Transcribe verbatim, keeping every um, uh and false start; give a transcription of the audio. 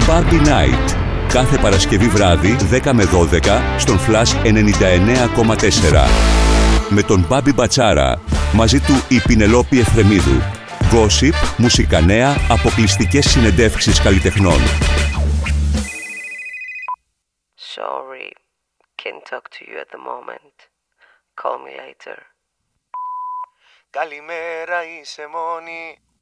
Barbie Night. Κάθε Παρασκευή βράδυ δέκα με δώδεκα στον Flash ενενήντα εννέα κόμμα τέσσερα. Με τον Μπάμπη Μπατσάρα, μαζί του η Πινελόπη Εφρεμίδου. Gossip, μουσικά νέα, αποκλειστικές συνεντεύξεις καλλιτεχνών. Sorry, can't talk to you at the moment. Call me later. Καλημέρα, είσαι μόνη.